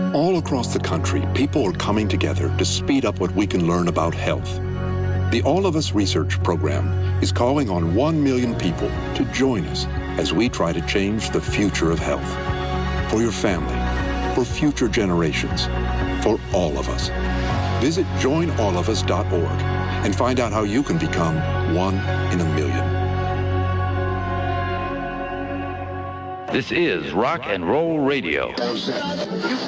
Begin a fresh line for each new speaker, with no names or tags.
All across the country, people are coming together to speed up what we can learn about health. The All of Us Research Program is calling on 1 million people to join us as we try to change the future of health. For your family, for future generations, for all of us. Visit joinallofus.org and find out how you can become 1 in a million.
This is Rock and Roll Radio.